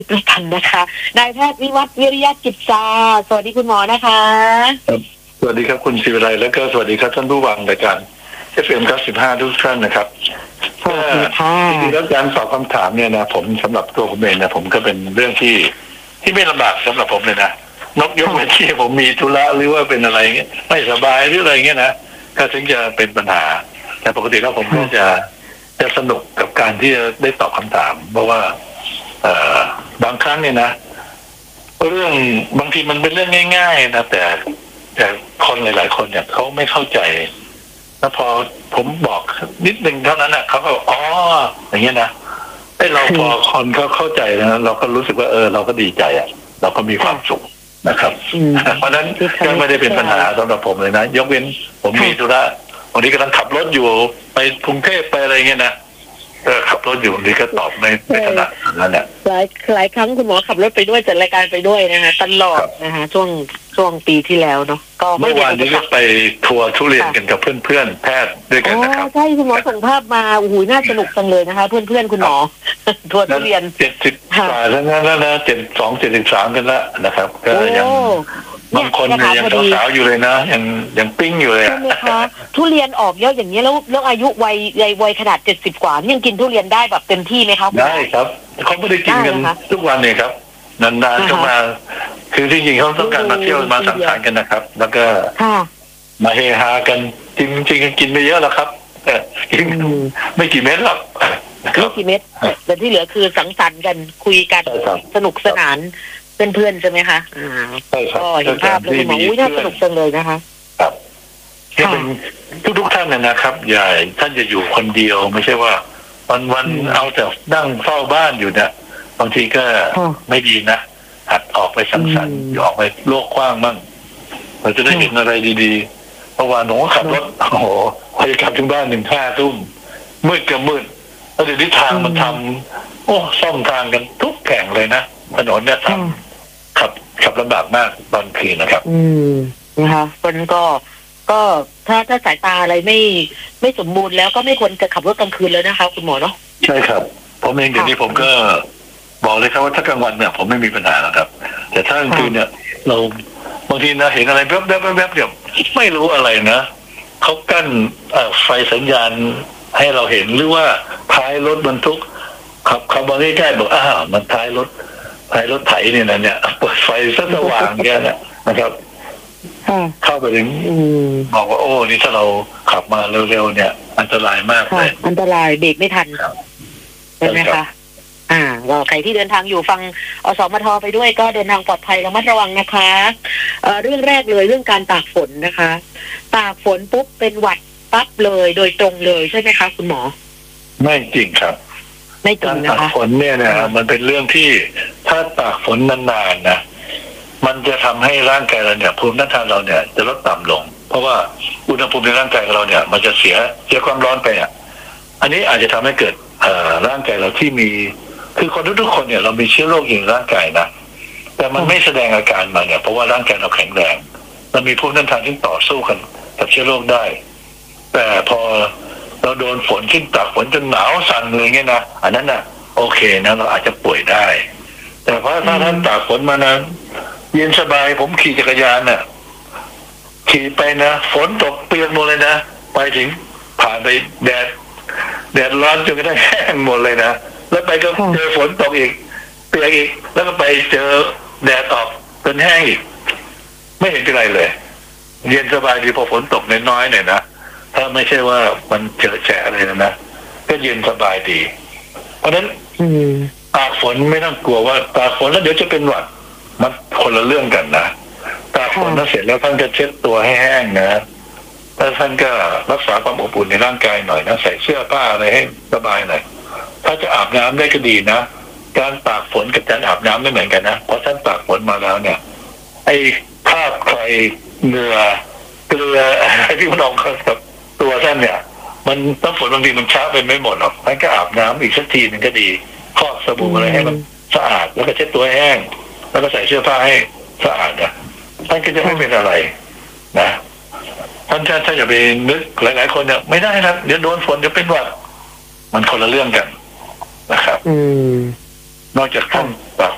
ด้วยกันนะคะนายแพทย์วิวัฒน์วิริยะจิตตาสวัสดีคุณหมอนะคะครับสวัสดีครับคุณศิวิไลแล้วก็สวัสดีครับท่านผู้ฟังรายการ FM 95ทุกท่านนะครับสวัสดีค่ะจริงๆแล้วการตอบคำถามเนี่ยนะผมสำหรับตัวผมเองนะผมก็เป็นเรื่องที่ไม่ลำบากสำหรับผมเลยนะยกเว้นที่ผมมีธุระหรือว่าเป็นอะไรเงี้ยไม่สบายหรืออะไรเงี้ยนะก็ถึงจะเป็นปัญหาแต่ปกติแล้วผมก็จะสนุกกับการที่จะได้ตอบคำถามเพราะว่าบางครั้งเนี่ยนะเรื่องบางทีมันเป็นเรื่องง่ายๆนะแต่คนหลายๆคนเนี่ยเขาไม่เข้าใจแล้วพอผมบอกนิดนึงเท่านั้นเขาก็อ๋ออย่างเงี้ยนะเราพอคนเขาเข้าใจแล้วเราก็รู้สึกว่าเราก็ดีใจเราก็มีความสุขนะครับเพราะฉะนั้นก็ไม่ได้เป็นปัญหาสำหรับผมเลยนะยกเว้นผมมีธุระวันนี้กำลังขับรถอยู่ไปกรุงเทพไปอะไรเงี้ยนะขับรถอยู่นี่ก็ตอบไม่ถนัดนั่นแหละหลายครั้งคุณหมอขับรถไปด้วยจัดรายการไปด้วยนะคะตลอดนะคะช่วงปีที่แล้วเนาะก็เมื่อวานนี้ก็ไปทัวร์ทุเรียนกันกับเพื่อนแพทย์ด้วยกันนะครับใช่คุณหมอส่งภาพมาโอ้โหน่าสนุกจังเลยนะคะเพื่อนคุณหมอทัวร์ทุเรียน 70 กว่าแล้วนะ72 73กันแล้วนะครับก็ยังบางคนยังสาวๆอยู่เลยนะยังปิ้งอยู่เลยใช่ไหมคะทุเรียนออกเยอะอย่างนี้แล้วอายุวัยขนาด70 กว่ายังกินทุเรียนได้แบบเต็มที่ไหมคะได้ครับเขาไม่ได้กินกันทุกวันเนี่ยครับนานๆก็มาคือจริงๆเขาต้องการมาเที่ยวมาสังสรรค์กันนะครับแล้วก็มาเฮฮากันจริงๆกินไม่เยอะแล้วครับกินไม่กี่เม็ดหรอกไม่กี่เม็ดแต่ที่เหลือคือสังสรรค์กันคุยกันสนุกสนานเพื่อนๆใช่ไหมคะก็เห็นภาพแล้วคุณหมอน่าสนุกจังเลยนะคะครับนี่เป็นทุกท่านนะครับอย่าท่านจะอยู่คนเดียวไม่ใช่ว่าวันเอาแต่นั่งเฝ้าบ้านอยู่เนี่ยบางทีก็ไม่ดีนะหัดออกไปสังสรรค์ออกไปโลกกว้างบ้างเราจะได้เห็นอะไรดีๆเพราะว่าหนูขับรถโอ้โหพอกลับถึงบ้าน5 ทุ่มมืดกับมืดแล้วเดี๋ยวนี้ทางมันทำซ่อมทางกันทุกแห่งเลยนะถนนเนี่ยทำขับลำบากมากตอนคืนนะครับนะคะคนก็ถ้าสายตาอะไรไม่สมบูรณ์แล้วก็ไม่ควรจะขับรถกลางคืนแล้วนะคะคุณหมอเนาะใช่ครับผมเองเดี๋ยวนี้ผมก็บอกเลยครับว่าถ้ากลางวันเนี่ยผมไม่มีปัญหาหรอกครับแต่ถ้ากลางคืนเนี่ยเราบางทีนะเห็นอะไรแวบเดี๋ยวไม่รู้อะไรนะเขากั้นไฟสัญญาณให้เราเห็นหรือว่าท้ายรถบรรทุกขับมาใกล้ๆบอกมันท้ายรถไถเนี่ยนะเนี่ยเปิดไฟสว่างแค่นั้นนะครับเข้าไปถึงบอกว่านี่ถ้าเราขับมาเร็วๆเนี่ยอันตรายมากเลยอันตรายเบรกไม่ทันใช่ไหมคะก็ใครที่เดินทางอยู่ฟังอสมทไปด้วยก็เดินทางปลอดภัยระมัดระวังนะคะเรื่องแรกเลยเรื่องการตากฝนนะคะตากฝนปุ๊บเป็นหวัดปั๊บเลยโดยตรงเลยใช่ไหมคะคุณหมอไม่จริงครับไม่จริงนะคะการตากฝนเนี่ยนะมันเป็นเรื่องที่ถ้าตากฝนนานๆนะมันจะทำให้ร่างกายเราเนี่ยภูมิต้านทานเราเนี่ยจะลดต่ำลงเพราะว่าอุณหภูมิในร่างกายเราเนี่ยมันจะเสียความร้อนไปอันนี้อาจจะทำให้เกิดร่างกายเราที่มีคือคนทุกคนเนี่ยเรามีเชื้อโรคอยู่ในร่างกายนะแต่มันไม่แสดงอาการมาเนี่ยเพราะว่าร่างกายเราแข็งแรงเรามีภูมิต้านทานที่ต่อสู้กันกับเชื้อโรคได้แต่พอเราโดนฝนขึ้นตากฝนจนหนาวสั่นเลยเงี้ยนะอันนั้นน่ะโอเคนะเราอาจจะป่วยได้แต่เพราะถ้าท่านตากฝนมานะเย็นสบายผมขี่จักรยานน่ะขี่ไปนะฝนตกเปียกหมดเลยนะไปถึงผ่านไปแดดร้อนจนกระทั่งแห้งหมดเลยนะแล้วไปก็เจอฝนตกอีกเปียกอีกแล้วก็ไปเจอแดดออกจนแห้งอีกไม่เห็นเป็นไรเลยเย็นสบายดีพอฝนตกน้อยๆหน่อยนะถ้าไม่ใช่ว่ามันเจอแฉะอะไรนะก็เย็นสบายดีเพราะฉะนั้นตากฝนไม่ต้องกลัวว่าตากฝนแล้วเดี๋ยวจะเป็นหวัดมันคนละเรื่องกันนะตากฝนแล้วเสร็จแล้วท่านจะเช็ดตัวให้แห้งนะแล้วท่านก็รักษาความอบอุ่นในร่างกายหน่อยนะใส่เสื้อผ้าอะไรให้สบายหน่อยถ้าจะอาบน้ำได้ก็ดีนะการตากฝนกับการอาบน้ำไม่เหมือนกันนะเพราะท่านตากฝนมาแล้วเนี่ยไอ้คราบใครเหงื่อเกลืออะไรที่มันออกกับตัวท่านเนี่ยมันน้ำฝนบางทีมันช้าไปไม่หมดหรอกท่านก็อาบน้ำอีกสักทีหนึ่งก็ดีครอบสบู่อะไรให้มันสะอาดแล้วก็เช็ดตัวแห้งแล้วก็ใส่เสื้อผ้าให้สะอาดนะท่านก็จะไม่เป็นอะไรนะท่านถ้าอย่าไปนึกหลายๆคนเนี่ยไม่ได้นะเดี๋ยวโดนฝนเดี๋ยวเป็นหวัดมันคนละเรื่องกันนะครับนอกจากท่านตาก